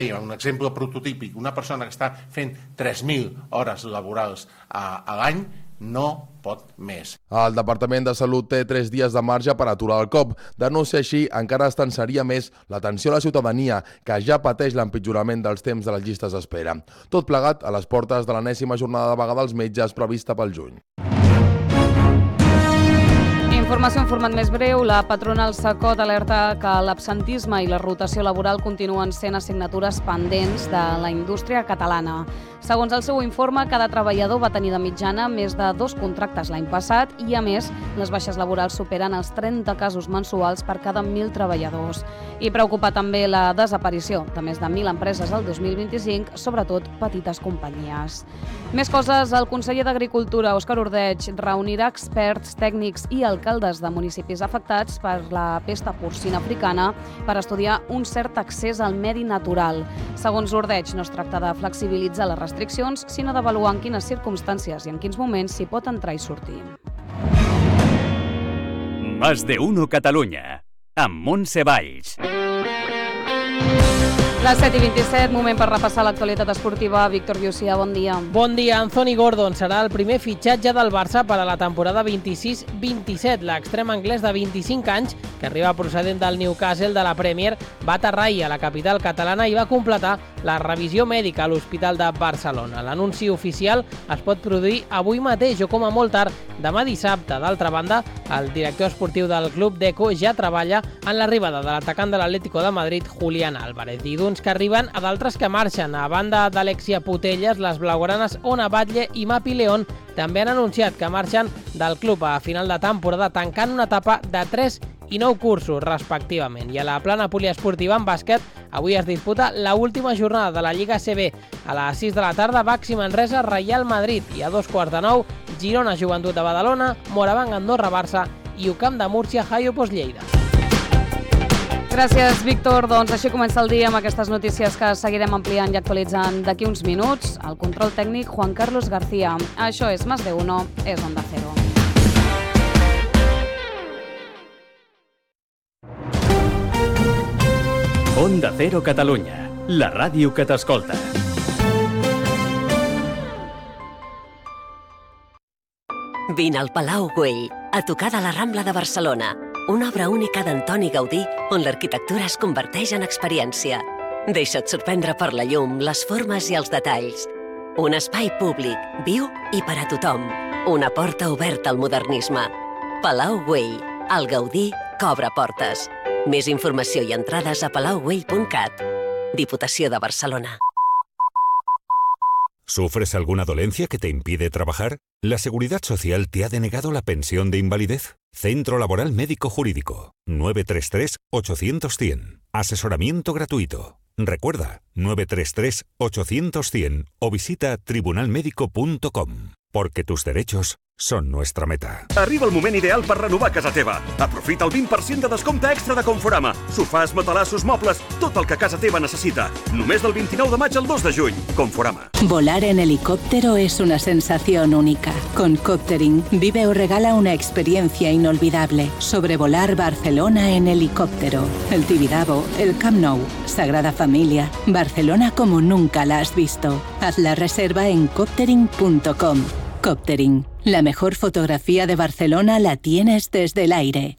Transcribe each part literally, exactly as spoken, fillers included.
Un exemple prototípic, una persona que està fent tres mil hores laborals a, a l'any no pot més. El Departament de Salut té tres dies de marge per aturar el cop. De no ser així, encara es tensaria més l'atenció a la ciutadania, que ja pateix l'empitjorament dels temps de les llistes d'espera. Tot plegat a les portes de l'enèsima jornada de vaga dels metges prevista pel juny. Informació en format més breu. La patronal SACOT alerta que l'absentisme i la rotació laboral continuen sent assignatures pendents de la indústria catalana. Segons el seu informe, cada treballador va tenir de mitjana més de dos contractes l'any passat i, a més, les baixes laborals superen els trenta casos mensuals per cada mil treballadors. I preocupa també la desaparició de més de mil empreses el dos mil vint-i-cinc, sobretot petites companyies. Més coses, el conseller d'Agricultura, Òscar Ordeig, reunirà experts, tècnics i alcaldes de municipis afectats per la pesta porcina africana per estudiar un cert accés al medi natural. Segons Ordeig, no es tracta de flexibilitzar les restriccions, sinó d'avaluar en quines circumstàncies i en quins moments s'hi pot entrar i sortir. Más de uno Catalunya, amb Montse Valls. Les set i vint-i-set, moment per repassar l'actualitat esportiva. Víctor Llucia, bon dia. Bon dia. Anthony Gordon serà el primer fitxatge del Barça per a la temporada vint-i-sis vint-i-set. L'extrem anglès de vint-i-cinc anys, que arriba procedent del Newcastle de la Premier, va aterrar ahir a la capital catalana i va completar la revisió mèdica a l'Hospital de Barcelona. L'anunci oficial es pot produir avui mateix o com a molt tard demà dissabte. D'altra banda, el director esportiu del club Deco ja treballa en l'arribada de l'atacant de l'Atlético de Madrid, Julián Álvarez. I d'uns que arriben a d'altres que marxen. A banda d'Alexia Putellas, les blaugranes Ona Batlle i Mapi León també han anunciat que marxen del club a final de temporada, tancant una etapa de tres i nou cursos, respectivament. I a la plana poliesportiva en bàsquet, avui es disputa la última jornada de la Lliga A C B. A les sis de la tarda, Baxi Manresa, Reial Madrid. I a dos quarts de nou, Girona, Joventut de Badalona, Morabanc, Andorra, Barça i U C A M de Múrcia, Jaiopos, Lleida. Gràcies, Víctor. Doncs així comença el dia amb aquestes notícies que seguirem ampliant i actualitzant d'aquí uns minuts. El control tècnic, Juan Carlos García. Això és Más de Uno, és Onda Cero. Onda Cero Catalunya, la ràdio que t'escolta. Vine al Palau Güell, a tocar de la Rambla de Barcelona. Una obra única d'Antoni Gaudí on l'arquitectura es converteix en experiència. Deixa't sorprendre per la llum, les formes i els detalls. Un espai públic, viu i per a tothom. Una porta oberta al modernisme. Palau Güell, el Gaudí que obre portes. Més informació i entrades a palau güell punt cat. Diputació de Barcelona. ¿Sufres alguna dolencia que te impide trabajar? ¿La Seguridad Social te ha denegado la pensión de invalidez? Centro Laboral Médico Jurídico. nueve tres tres, ocho cero cero, cien. Asesoramiento gratuito. Recuerda, nueve tres tres, ocho cero cero, cien o visita tribunal médico punto com. Porque tus derechos són nuestra meta. Arriba el moment ideal per renovar casa teva. Aprofita el vint per cent de descompte extra de Conforama. Sofàs, matalassos, mobles, tot el que casa teva necessita. Només del vint-i-nou de maig al dos de juny. Conforama. Volar en helicóptero es una sensación única. Con Coptering, vive o regala una experiencia inolvidable. Sobrevolar Barcelona en helicóptero. El Tibidabo, el Camp Nou, Sagrada Familia, Barcelona como nunca la has visto. Haz la reserva en coptering punto com. Coptering. La mejor fotografía de Barcelona la tienes desde el aire.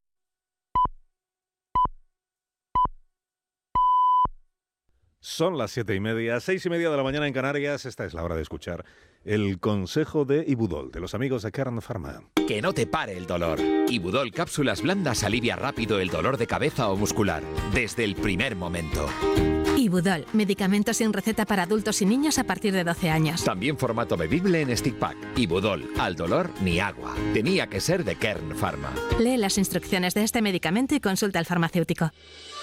Son las siete y media, seis y media de la mañana en Canarias. Esta es la hora de escuchar el consejo de Ibudol, de los amigos de Kern Pharma. Que no te pare el dolor. Ibudol Cápsulas Blandas alivia rápido el dolor de cabeza o muscular, desde el primer momento. Ibudol, medicamento sin receta para adultos y niños a partir de doce años. También formato bebible en stick pack. Ibudol, al dolor ni agua. Tenía que ser de Kern Pharma. Lee las instrucciones de este medicamento y consulta al farmacéutico.